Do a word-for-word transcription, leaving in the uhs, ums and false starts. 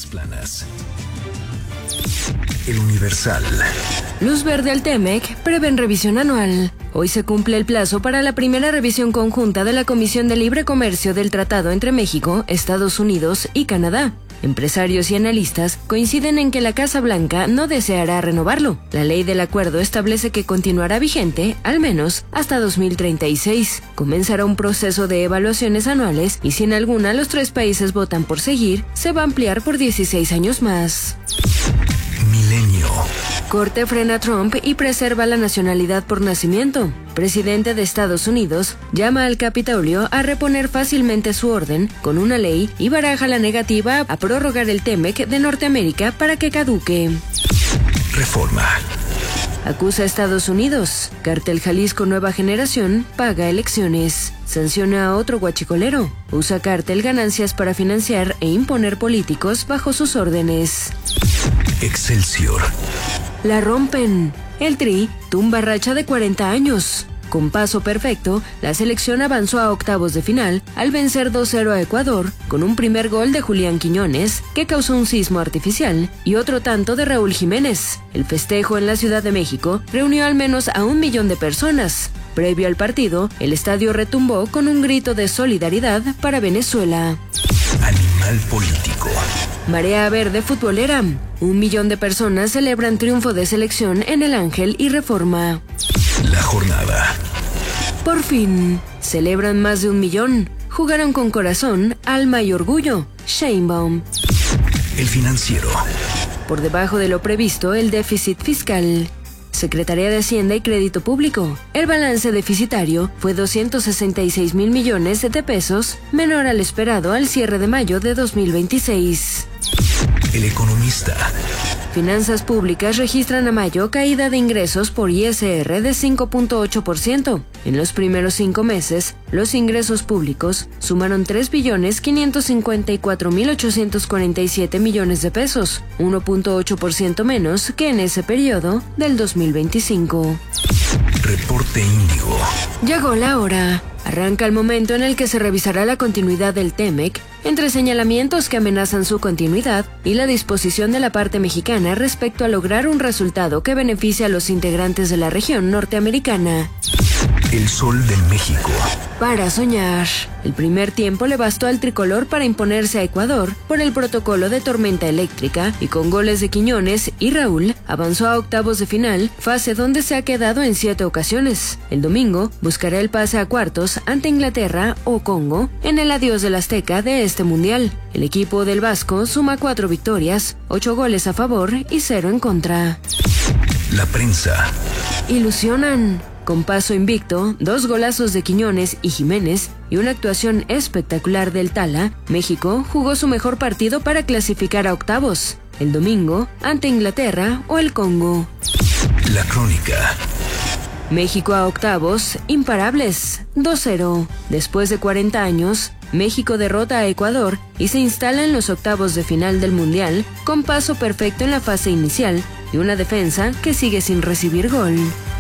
primeras planas. El Universal. Luz verde al T-M E C, prevén revisión anual. Hoy se cumple el plazo para la primera revisión conjunta de la Comisión de Libre Comercio del Tratado entre México, Estados Unidos y Canadá. Empresarios y analistas coinciden en que la Casa Blanca no deseará renovarlo. La ley del acuerdo establece que continuará vigente, al menos, hasta dos mil treinta y seis. Comenzará un proceso de evaluaciones anuales y si en alguna los tres países votan por seguir, se va a ampliar por dieciséis años más. Milenio. Corte frena a Trump y preserva la nacionalidad por nacimiento. Presidente de Estados Unidos llama al Capitolio a reponer fácilmente su orden con una ley y baraja la negativa a prorrogar el T-M E C de Norteamérica para que caduque. Reforma. Acusa a Estados Unidos. Cártel Jalisco Nueva Generación paga elecciones. Sanciona a otro guachicolero. Usa cártel ganancias para financiar e imponer políticos bajo sus órdenes. Excelsior. La rompen. El Tri tumba racha de cuarenta años. Con paso perfecto, la selección avanzó a octavos de final al vencer dos cero a Ecuador con un primer gol de Julián Quiñones que causó un sismo artificial y otro tanto de Raúl Jiménez. El festejo en la Ciudad de México reunió al menos a un millón de personas. Previo al partido, el estadio retumbó con un grito de solidaridad para Venezuela. Animal político. Marea verde futbolera. Un millón de personas celebran triunfo de selección en El Ángel y Reforma. La jornada. Por fin, celebran más de un millón. Jugaron con corazón, alma y orgullo. Sheinbaum. El Financiero. Por debajo de lo previsto, el déficit fiscal. Secretaría de Hacienda y Crédito Público. El balance deficitario fue doscientos sesenta y seis mil millones de pesos, menor al esperado al cierre de mayo de dos mil veintiséis. El Economista. Finanzas públicas registran a mayo caída de ingresos por I S R de cinco punto ocho por ciento. En los primeros cinco meses, los ingresos públicos sumaron tres billones quinientos cincuenta y cuatro mil ochocientos cuarenta y siete millones de pesos, uno punto ocho por ciento menos que en ese periodo del dos mil veinticinco. Reporte Índigo. Llegó la hora. Arranca el momento en el que se revisará la continuidad del T-M E C, entre señalamientos que amenazan su continuidad y la disposición de la parte mexicana respecto a lograr un resultado que beneficie a los integrantes de la región norteamericana. El Sol de México. Para soñar. El primer tiempo le bastó al tricolor para imponerse a Ecuador por el protocolo de tormenta eléctrica y con goles de Quiñones y Raúl avanzó a octavos de final, fase donde se ha quedado en siete ocasiones. El domingo buscará el pase a cuartos ante Inglaterra o Congo en el adiós del Azteca de este mundial. El equipo del Vasco suma cuatro victorias, ocho goles a favor y cero en contra. La prensa. Ilusionan. Con paso invicto, dos golazos de Quiñones y Jiménez y una actuación espectacular del Tala, México jugó su mejor partido para clasificar a octavos, el domingo ante Inglaterra o el Congo. La Crónica. México a octavos, imparables, dos cero. Después de cuarenta años, México derrota a Ecuador y se instala en los octavos de final del Mundial con paso perfecto en la fase inicial y una defensa que sigue sin recibir gol.